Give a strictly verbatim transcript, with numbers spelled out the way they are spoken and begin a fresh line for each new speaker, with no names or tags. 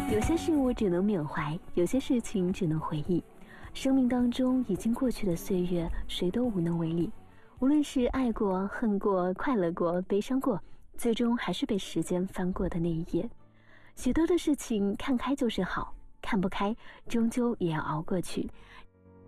有些事物只能缅怀，有些事情只能回忆。生命当中已经过去的岁月，谁都无能为力。无论是爱过、恨过、快乐过、悲伤过，最终还是被时间翻过的那一页。许多的事情看开就是好，看不开终究也要熬过去。